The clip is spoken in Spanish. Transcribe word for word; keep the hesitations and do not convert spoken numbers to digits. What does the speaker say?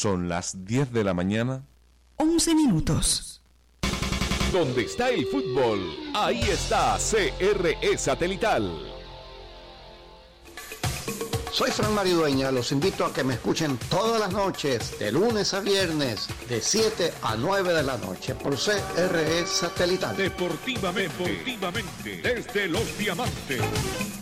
Son las diez de la mañana. once minutos. Donde está el fútbol, ahí está C R E Satelital. Soy Fran Maridueña, los invito a que me escuchen todas las noches, de lunes a viernes, de siete a nueve de la noche, por C R E Satelital. Deportivamente, deportivamente, desde Los Diamantes.